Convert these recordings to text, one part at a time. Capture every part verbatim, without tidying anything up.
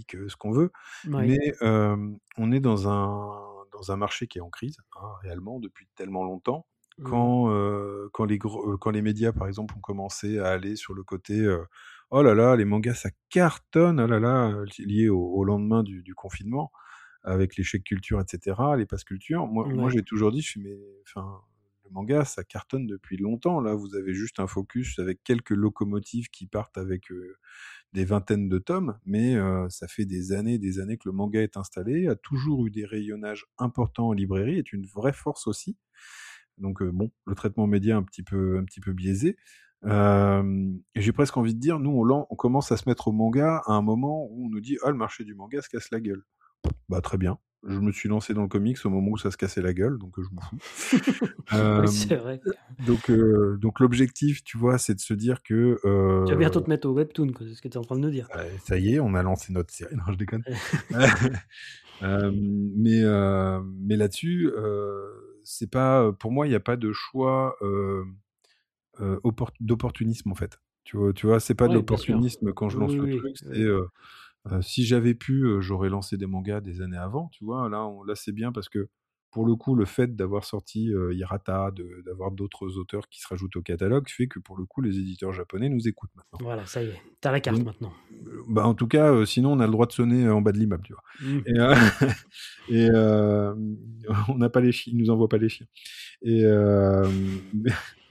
politique, heu, ce qu'on veut. Mouais. Mais, hem, on est dans un dans un marché qui est en crise, hein, réellement depuis tellement longtemps. Mmh. Quand, heu, quand les gros heu, quand les médias, par exemple, ont commencé à aller sur le côté, heu: «Oh là là, les mangas ça cartonne, oh là là», heu, lié au au lendemain du du confinement, avec les chèques culture et cetera, les passes culture. Moi moi, Ouais. j'ai toujours dit, je fais: «Mais enfin, le manga ça cartonne depuis longtemps. Là, vous avez juste un focus avec quelques locomotives qui partent avec, heu, des vingtaines de tomes, mais, heu, ça fait des années, des années que le manga est installé, a toujours eu des rayonnages importants en librairie, est une vraie force aussi». Donc, heu, bon, le traitement média un petit peu un petit peu biaisé. Hem, et j'ai presque envie de dire, nous, on lan on commence à se mettre au manga à un moment où on nous dit: «Ah, le marché du manga se casse la gueule». Bah, très bien. Je me suis lancé dans le comics au moment où ça se cassait la gueule, donc, heu, je m'en fous. Oui, Hem, c'est vrai que donc, heu, donc l'objectif, tu vois, c'est de se dire que, Tu vas bientôt heu te mettre au webtoon, quoi, c'est ce que tu es en train de nous dire? Heu, ça y est, on a lancé notre série. Non, je déconne. Hem, mais, heu, mais là-dessus, heu, c'est pas, heu, pour moi, il y a pas de choix, hem, heu, opport d'opportunisme, en fait. Tu vois tu vois? C'est pas de Ouais, bien sûr. l'opportunisme quand je Oui, lance le oui, truc, oui, c'est, oui. heu heu, si j'avais pu, heu, j'aurais lancé des mangas des années avant, tu vois? Là, on là, c'est bien parce que, pour le coup, le fait d'avoir sorti, heu, Hirata, de d'avoir d'autres auteurs qui se rajoutent au catalogue, fait que, pour le coup, les éditeurs japonais nous écoutent maintenant. Voilà, ça y est, tu as la carte Donc, maintenant. heu, bah, en tout cas, heu, sinon on a le droit de sonner, heu, en bas de l'immeuble, tu vois? Mmh. Et heu, et hem, on n'a pas les chi ils nous envoient pas les chiens. Et hem, mais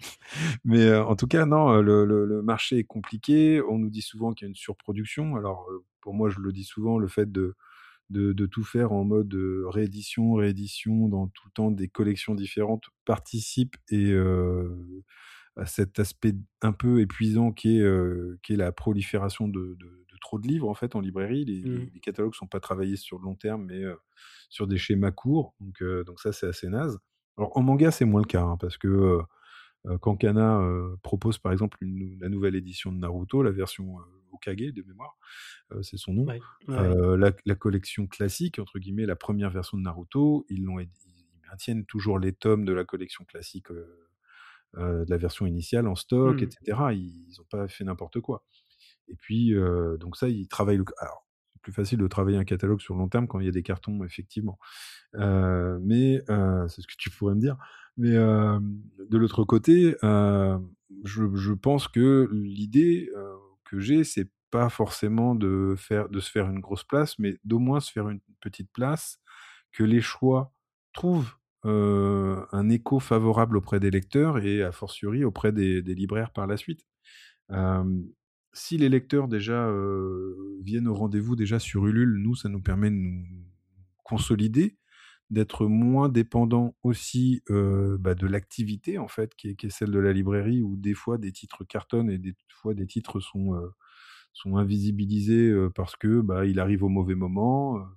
mais, heu, en tout cas, non, heu, le le le marché est compliqué. On nous dit souvent qu'il y a une surproduction. Alors, heu, pour moi, je le dis souvent, le fait de de de tout faire en mode, heu, réédition, réédition, dans tout le temps des collections différentes, participe et heu, à cet aspect un peu épuisant qu'est, heu, qu'est la prolifération de de de trop de livres, en fait, en librairie. Les Mmh. les les catalogues sont pas travaillés sur le long terme, mais, heu, sur des schémas courts. Donc, heu, donc ça, c'est assez naze. Alors, en manga, c'est moins le cas, hein, parce que, heu heu, quand Kana, heu, propose, par exemple, une nou la nouvelle édition de Naruto, la version, heu, Hokage, de mémoire, heu, c'est son nom. Ouais, ouais, ouais. Heu, la la collection «classique», entre guillemets, la première version de Naruto, ils l'ont édi ils maintiennent toujours les tomes de la collection classique, heu heu, de la version initiale en stock et Mmh. cetera. Ils ont pas fait n'importe quoi. Et puis, heu, donc ça, ils travaillent le c alors, c'est plus facile de travailler un catalogue sur le long terme quand il y a des cartons, effectivement. Heu, mais, heu, c'est ce que tu pourrais me dire. Mais, hem, de l'autre côté, hem, je je pense que l'idée, heu, que j'ai, c'est pas forcément de faire de se faire une grosse place, mais d'au moins se faire une petite place, que les choix trouvent, heu, un écho favorable auprès des lecteurs et a fortiori auprès des des libraires par la suite. Hem, si les lecteurs déjà, heu, viennent au rendez-vous déjà sur Ulule, nous, ça nous permet de nous consolider, d'être moins dépendants aussi, heu, bah, de l'activité, en fait, qui est qui est celle de la librairie où des fois des titres cartonnent et des fois des titres sont, heu, sont invisibilisés, heu, parce que, bah, il arrive au mauvais moment, heu.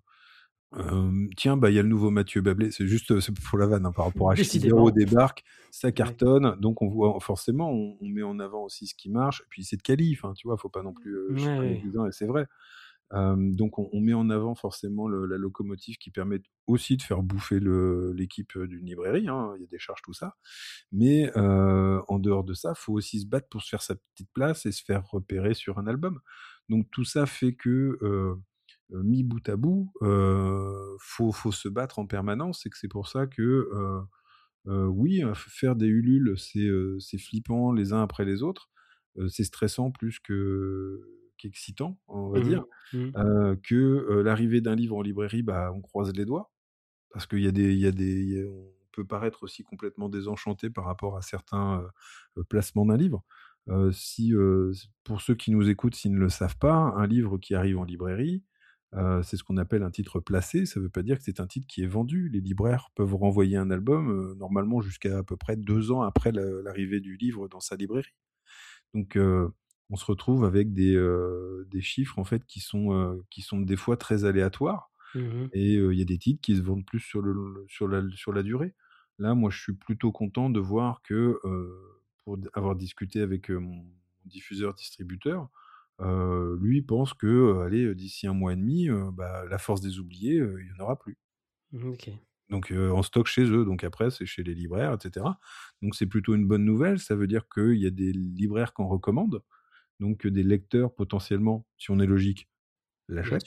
Hem, tiens, bah, il y a le nouveau Mathieu Bablé, c'est juste, heu, c'est pour la vanne, hein, par rapport à Chizero Décidément. débarque, ça Ouais. cartonne, donc on voit forcément, on on met en avant aussi ce qui marche, et puis c'est de quali, enfin, tu vois? Faut pas non plus, heu, Mouais, chiffonner ouais. en disant et c'est vrai. Hem, donc on on met en avant forcément le la locomotive qui permet aussi de faire bouffer le l'équipe, heu, d'une librairie, hein. Il y a des charges, tout ça. Mais, heu, en dehors de ça, faut aussi se battre pour se faire sa petite place et se faire repérer sur un album. Donc tout ça fait que, heu heu, mis bout à bout, heu, faut faut se battre en permanence et que c'est pour ça que, heu heu, oui, heu, f faire des Ulule, c'est, heu, c'est flippant les uns après les autres. Heu, c'est stressant plus que qu'excitant, on va Mmh dire. mh. Mmh. Heu, que, heu, l'arrivée d'un livre en librairie, bah, on croise les doigts. Parce qu'il y a des il y a des il y a on peut paraître aussi complètement désenchanté par rapport à certains, heu heu, placements d'un livre. Heu, si, heu, s pour ceux qui nous écoutent, s'ils ne le savent pas, un livre qui arrive en librairie, heu, c'est ce qu'on appelle un titre placé. Ça veut pas dire que c'est un titre qui est vendu. Les libraires peuvent renvoyer un album, heu, normalement jusqu'à à peu près deux ans après le l'arrivée du livre dans sa librairie. Donc, heu, on se retrouve avec des, heu, des chiffres, en fait, qui sont, heu, qui sont des fois très aléatoires Mmh mh. et heu, il y a des titres qui se vendent plus sur le l sur la sur la durée. Là, moi, je suis plutôt content de voir que, heu, pour d avoir discuté avec, heu, mon diffuseur-distributeur, heu, lui pense que, heu, allez, heu, d'ici un mois et demi, heu, bah, La Force des Oubliés, heu, il y en aura plus. Mmh, OK. Donc, heu, en stock chez eux, donc après c'est chez les libraires et cetera. Donc c'est plutôt une bonne nouvelle, ça veut dire qu'il y a des libraires qui en recommandent, donc des lecteurs potentiellement, si on est logique, Bien l'achètent. sûr.